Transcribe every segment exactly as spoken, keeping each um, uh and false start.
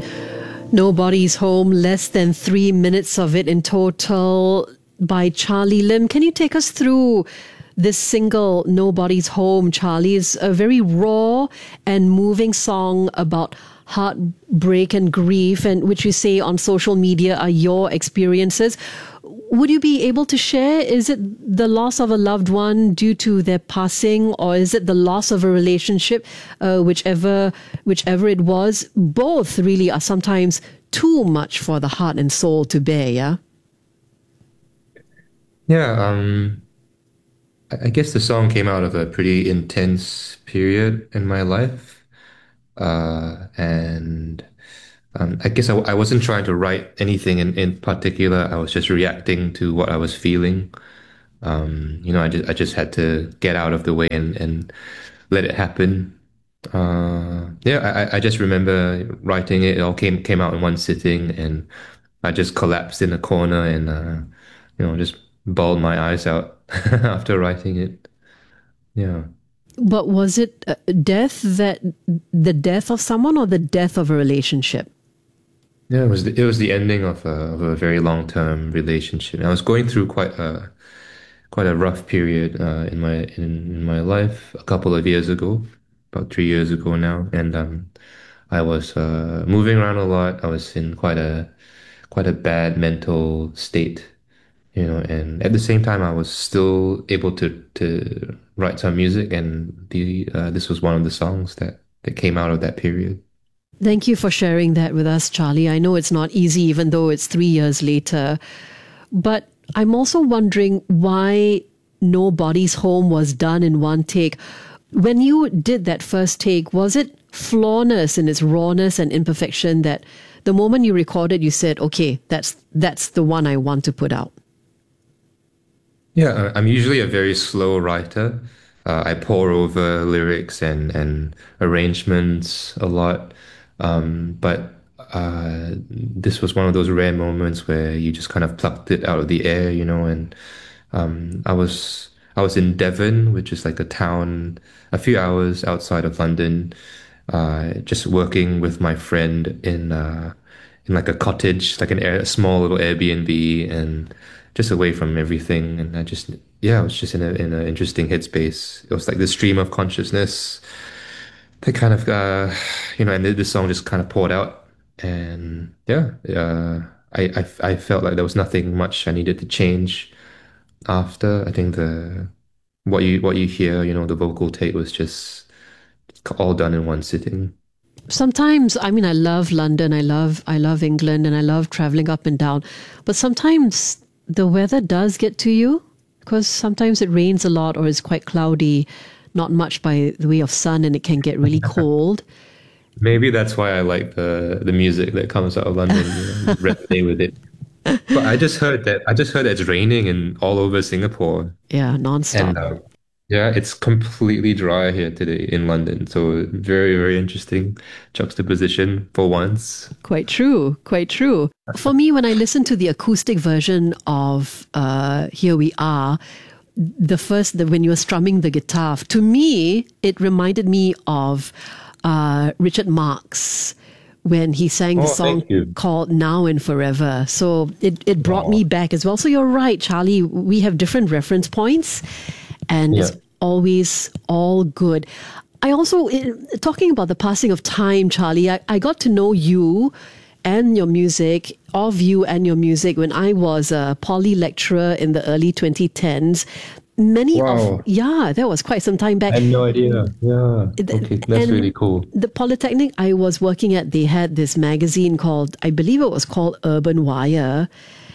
Nobody's Home, less than three minutes of it in total by Charlie Lim. Can you take us through this single, Nobody's Home, Charlie? Is a very raw and moving song about heartbreak and grief, and which you say on social media are your experiences. Would you be able to share, is it the loss of a loved one due to their passing, or is it the loss of a relationship, uh, whichever whichever it was? Both really are sometimes too much for the heart and soul to bear, yeah? Yeah, um, I I guess the song came out of a pretty intense period in my life. Uh, and um, I guess I, I wasn't trying to write anything in, in particular. I was just reacting to what I was feeling. Um, you know, I just I just had to get out of the way and, and let it happen. Uh, yeah, I, I just remember writing it. It all came came out in one sitting, and I just collapsed in a corner and uh, you know, just bawled my eyes out after writing it. Yeah. But was it uh, death that the death of someone or the death of a relationship? Yeah, it was the, it was the ending of a of a very long-term relationship. I was going through quite a quite a rough period uh, in my in, in my life a couple of years ago, about three years ago now, and um, I was uh, moving around a lot. I was in quite a quite a bad mental state, you know, and at the same time, I was still able to to write some music, and the uh, this was one of the songs that that came out of that period. Thank you for sharing that with us, Charlie. I know it's not easy, even though it's three years later. But I'm also wondering why Nobody's Home was done in one take. When you did that first take, was it flawness in its rawness and imperfection that the moment you recorded, you said, okay, that's that's the one I want to put out? Yeah, uh, I'm usually a very slow writer. Uh, I pore over lyrics and and arrangements a lot. Um, but uh, this was one of those rare moments where you just kind of plucked it out of the air, you know. And um, I was I was in Devon, which is like a town a few hours outside of London, uh, just working with my friend in uh, in like a cottage, like an air, a small little Airbnb, and just away from everything. And I just, yeah, I was just in a in an interesting headspace. It was like the stream of consciousness that kind of, uh, you know, and the, the song just kind of poured out. And yeah, uh, I, I I felt like there was nothing much I needed to change after. I think the what you what you hear, you know, the vocal take was just all done in one sitting. Sometimes, I mean, I love London, I love I love England, and I love traveling up and down. But sometimes the weather does get to you, because sometimes it rains a lot or it's quite cloudy, not much by the way of sun, and it can get really cold. Maybe that's why I like the the music that comes out of London, you know, resonate with it. But I just heard that I just heard that it's raining in all over Singapore, Yeah, and nonstop. uh, yeah, it's completely dry here today in London. So very, very interesting juxtaposition for once. Quite true, quite true. For me, when I listen to the acoustic version of uh, Here We Are, the first, the, when you were strumming the guitar, to me, it reminded me of uh, Richard Marx when he sang the Oh, song thank you. called Now and Forever. So it, it brought me Oh, back as well. So you're right, Charlie. We have different reference points, and yeah. it's always all good. I also, eh, talking about the passing of time, Charlie, I, I got to know you and your music, of you and your music, when I was a poly lecturer in the early twenty tens. Many of, Wow. yeah, that was quite some time back. I had no idea. Yeah. Okay, that's And really cool. the Polytechnic I was working at, they had this magazine called, I believe it was called Urban Wire.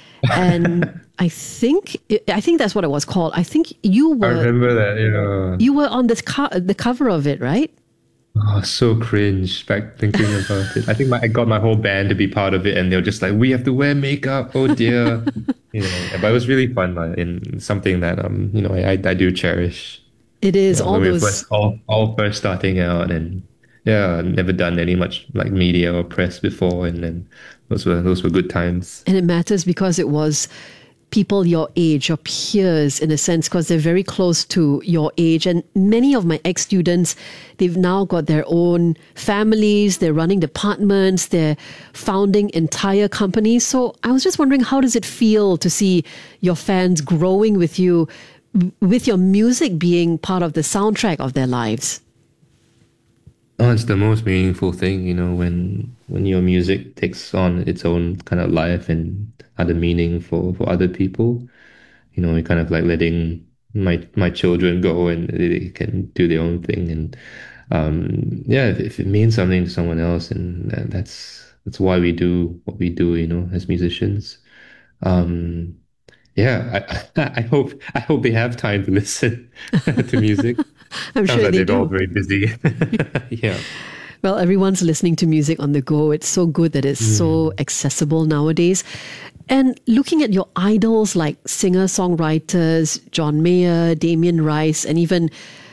And I think, I think that's what it was called. I think you I were, remember that, yeah. you were on this co- the cover of it, right? Oh, so cringe back thinking about it. I think my, I got my whole band to be part of it, and they were just like, "We have to wear makeup." Oh dear, you know. But it was really fun, like, in something that um, you know, I I, I do cherish. It You is know, all when we were those. first all all first starting out, and yeah, never done any much like media or press before, and then those were those were good times. And it matters because it was people your age, your peers, in a sense, because they're very close to your age. And many of my ex-students, they've now got their own families, they're running departments, they're founding entire companies. So I was just wondering, how does it feel to see your fans growing with you, with your music being part of the soundtrack of their lives? Oh, it's the most meaningful thing, you know, when when your music takes on its own kind of life and other meaning for, for other people. You know, you're kind of like letting my my children go and they can do their own thing. And um, yeah, if, if it means something to someone else, and that's that's why we do what we do, you know, as musicians. Um, yeah, I, I hope I hope they have time to listen to music. I'm Sounds sure like they they're all do. very busy. Yeah. Well, everyone's listening to music on the go. It's so good that it's so Mm. accessible nowadays. And looking at your idols like singer-songwriters, John Mayer, Damien Rice, and even